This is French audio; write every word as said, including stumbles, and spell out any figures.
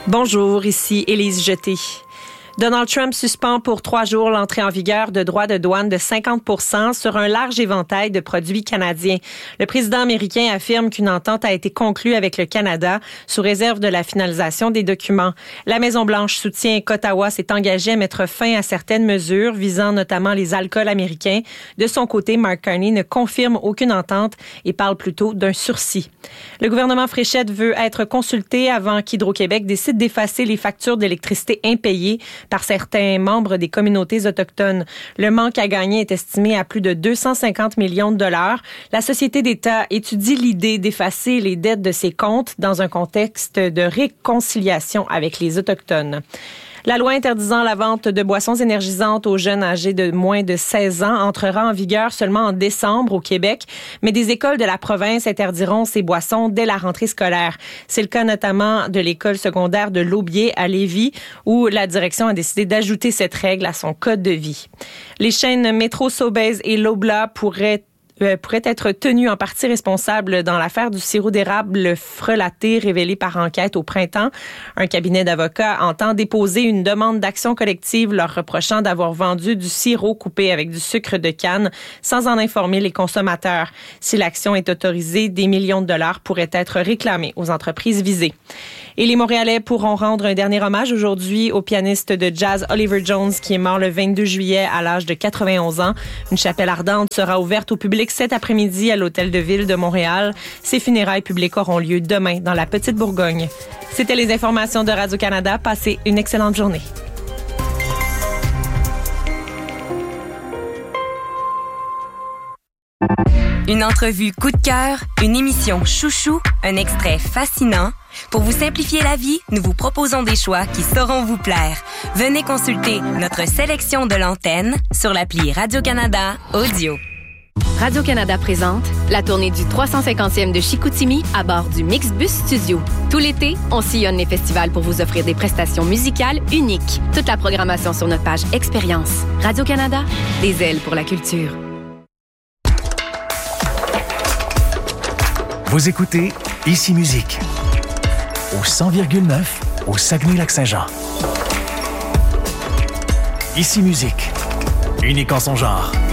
Bonjour, ici Élise Jeté. Donald Trump suspend pour trois jours l'entrée en vigueur de droits de douane de cinquante pour cent sur un large éventail de produits canadiens. Le président américain affirme qu'une entente a été conclue avec le Canada sous réserve de la finalisation des documents. La Maison-Blanche soutient qu'Ottawa s'est engagé à mettre fin à certaines mesures visant notamment les alcools américains. De son côté, Mark Carney ne confirme aucune entente et parle plutôt d'un sursis. Le gouvernement Fréchette veut être consulté avant qu'Hydro-Québec décide d'effacer les factures d'électricité impayées par certains membres des communautés autochtones. Le manque à gagner est estimé à plus de deux cent cinquante millions de dollars. La Société d'État étudie l'idée d'effacer les dettes de ses comptes dans un contexte de réconciliation avec les Autochtones. La loi interdisant la vente de boissons énergisantes aux jeunes âgés de moins de seize ans entrera en vigueur seulement en décembre au Québec, mais des écoles de la province interdiront ces boissons dès la rentrée scolaire. C'est le cas notamment de l'école secondaire de Laubier à Lévis, où la direction a décidé d'ajouter cette règle à son code de vie. Les chaînes Métro, Sobeys et Loblaw pourraient pourrait être tenu en partie responsable dans l'affaire du sirop d'érable frelaté révélé par enquête au printemps. Un cabinet d'avocats entend déposer une demande d'action collective leur reprochant d'avoir vendu du sirop coupé avec du sucre de canne sans en informer les consommateurs. Si l'action est autorisée, des millions de dollars pourraient être réclamés aux entreprises visées. Et les Montréalais pourront rendre un dernier hommage aujourd'hui au pianiste de jazz Oliver Jones qui est mort le vingt-deux juillet à l'âge de quatre-vingt-onze ans. Une chapelle ardente sera ouverte au public cet après-midi à l'Hôtel de Ville de Montréal. Ces funérailles publiques auront lieu demain dans la Petite Bourgogne. C'était les informations de Radio-Canada. Passez une excellente journée. Une entrevue coup de cœur, une émission chouchou, un extrait fascinant. Pour vous simplifier la vie, nous vous proposons des choix qui sauront vous plaire. Venez consulter notre sélection de l'antenne sur l'appli Radio-Canada Audio. Radio-Canada présente la tournée du trois cent cinquantième de Chicoutimi à bord du Mixbus Studio. Tout l'été, on sillonne les festivals pour vous offrir des prestations musicales uniques. Toute la programmation sur notre page Expérience. Radio-Canada, des ailes pour la culture. Vous écoutez Ici Musique au cent virgule neuf au Saguenay-Lac-Saint-Jean. Ici Musique, unique en son genre.